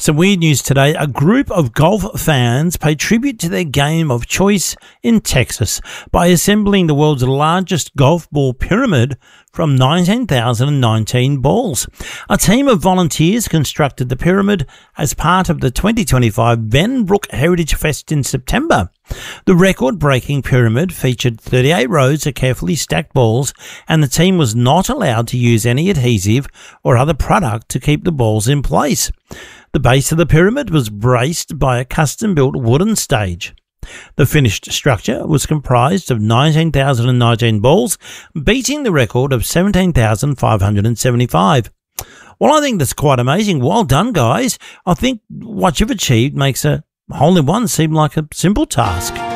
Some weird news today. A group of golf fans paid tribute to their game of choice in Texas by assembling the world's largest golf ball pyramid from 19,019 balls. A team of volunteers constructed the pyramid as part of the 2025 Benbrook Heritage Fest in September. The record-breaking pyramid featured 38 rows of carefully stacked balls, and the team was not allowed to use any adhesive or other product to keep the balls in place. The base of the pyramid was braced by a custom-built wooden stage. The finished structure was comprised of 19,019 balls, beating the record of 17,575. Well, I think that's quite amazing. Well done, guys. I think what you've achieved makes a hole-in-one seem like a simple task.